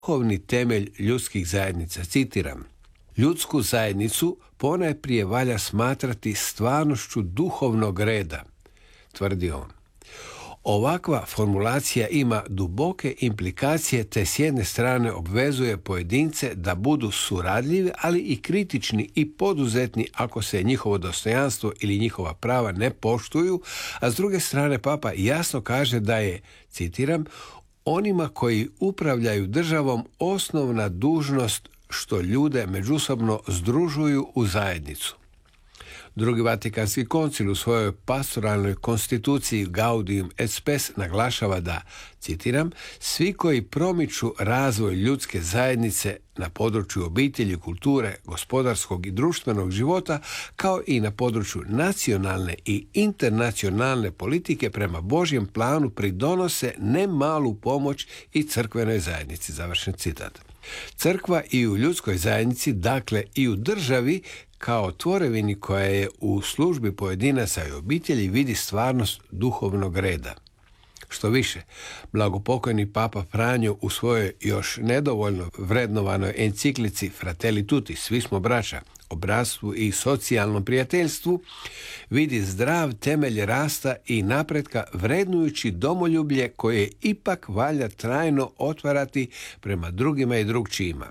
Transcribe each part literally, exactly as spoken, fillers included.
duhovni temelj ljudskih zajednica. Citiram: ljudsku zajednicu ponajprije valja smatrati stvarnošću duhovnog reda, tvrdi on. Ovakva formulacija ima duboke implikacije te s jedne strane obvezuje pojedince da budu suradljivi, ali i kritični i poduzetni ako se njihovo dostojanstvo ili njihova prava ne poštuju, a s druge strane Papa jasno kaže da je, citiram, onima koji upravljaju državom osnovna dužnost što ljude međusobno združuju u zajednicu. Drugi Vatikanski koncil u svojoj pastoralnoj konstituciji Gaudium et Spes naglašava da, citiram, svi koji promiču razvoj ljudske zajednice na području obitelji, kulture, gospodarskog i društvenog života, kao i na području nacionalne i internacionalne politike prema Božjem planu pridonose nemalu pomoć i crkvenoj zajednici. Završen citat. Crkva i u ljudskoj zajednici, dakle i u državi, kao tvorevini koja je u službi pojedinaca i obitelji, vidi stvarnost duhovnog reda. Što više, blagopokojni Papa Franjo u svojoj još nedovoljno vrednovanoj enciklici Fratelli Tutti, svi smo braća, o bratstvu i socijalnom prijateljstvu, vidi zdrav temelj rasta i napretka vrednujući domoljublje koje ipak valja trajno otvarati prema drugima i drugčijima.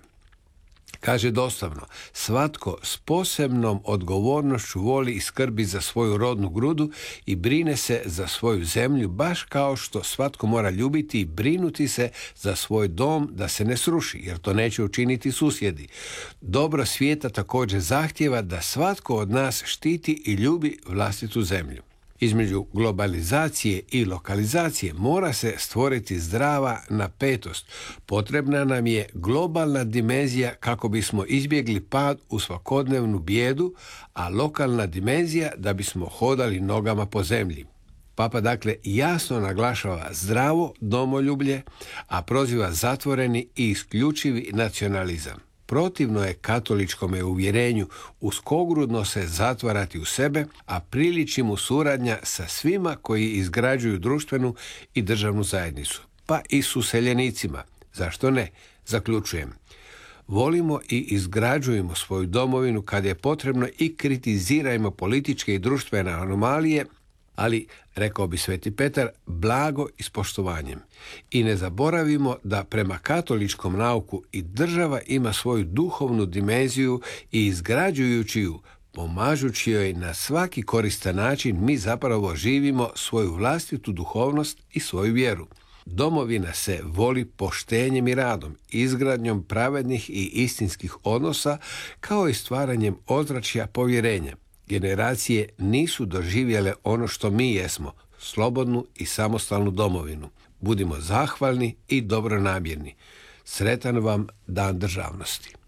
Kaže doslovno, svatko s posebnom odgovornošću voli i skrbi za svoju rodnu grudu i brine se za svoju zemlju, baš kao što svatko mora ljubiti i brinuti se za svoj dom da se ne sruši, jer to neće učiniti susjedi. Dobro svijeta također zahtijeva da svatko od nas štiti i ljubi vlastitu zemlju. Između globalizacije i lokalizacije mora se stvoriti zdrava napetost. Potrebna nam je globalna dimenzija kako bismo izbjegli pad u svakodnevnu bijedu, a lokalna dimenzija da bismo hodali nogama po zemlji. Papa dakle jasno naglašava zdravo domoljublje, a proziva zatvoreni i isključivi nacionalizam. Protivno je katoličkome uvjerenju uskogrudno se zatvarati u sebe, a priliči mu suradnja sa svima koji izgrađuju društvenu i državnu zajednicu, pa i s useljenicima. Zašto ne? Zaključujem. Volimo i izgrađujemo svoju domovinu kad je potrebno i kritizirajmo političke i društvene anomalije, ali, rekao bi Sveti Petar, blago i s poštovanjem. I ne zaboravimo da prema katoličkom nauku i država ima svoju duhovnu dimenziju i izgrađujući ju, pomažući joj na svaki koristan način, mi zapravo živimo svoju vlastitu duhovnost i svoju vjeru. Domovina se voli poštenjem i radom, izgradnjom pravednih i istinskih odnosa, kao i stvaranjem ozračja povjerenja. Generacije nisu doživjele ono što mi jesmo, slobodnu i samostalnu domovinu. Budimo zahvalni i dobronamjerni. Sretan vam Dan državnosti.